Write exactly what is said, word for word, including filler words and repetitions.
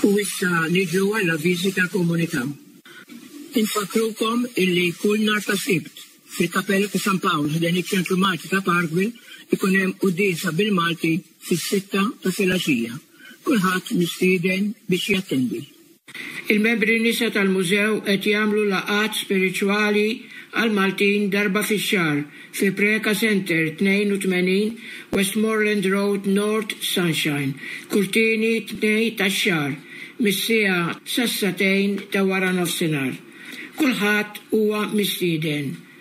U issa nidlu għalla viżita komunità. Infakrukom illi kull nar ta' Sibt fil-Kapella ta' San Paolo ħden iċ-Ċentru Malti ta' Parkville ikun hemm qudiesa bil-Malti fis-sitta ta' filgħaxija. Kulħadd mistieden biex jattendi. Il-membri nisa tal-mużew qed jagħmlu laqgħat spiriċwali għal Maltin darba fix-xahar fi Preka Center tnejn u tmenin Westmoreland Road North Sunshine, kurtini tnej tax-xahar, mis-siegħa sassatejn ta' wara nofsinhar. Kulħadd huwa mistieden.